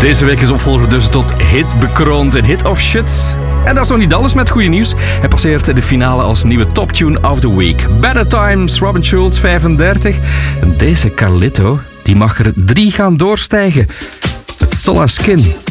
Deze week is opvolger dus tot hit bekroond in Hit of Shit. En dat is nog niet alles met goede nieuws. Hij passeert de finale als nieuwe Top Tune of the Week. Better Times, Robin Schulz, 35. En deze Carlito, die mag er 3 gaan doorstijgen. Het Solar Skin.